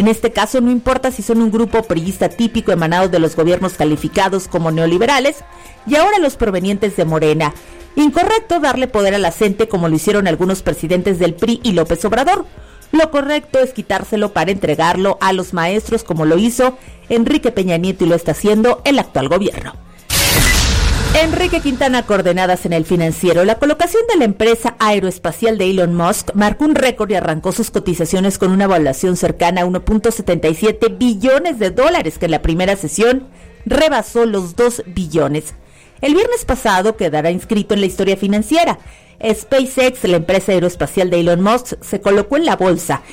En este caso no importa si son un grupo priista típico emanado de los gobiernos calificados como neoliberales y ahora los provenientes de Morena. Incorrecto darle poder a la gente como lo hicieron algunos presidentes del PRI y López Obrador. Lo correcto es quitárselo para entregarlo a los maestros como lo hizo Enrique Peña Nieto y lo está haciendo el actual gobierno. Enrique Quintana, coordenadas en El Financiero. La colocación de la empresa aeroespacial de Elon Musk marcó un récord y arrancó sus cotizaciones con una valoración cercana a 1.77 billones de dólares, que en la primera sesión rebasó los 2 billones. El viernes pasado quedará inscrito en la historia financiera. SpaceX, la empresa aeroespacial de Elon Musk, se colocó en la bolsa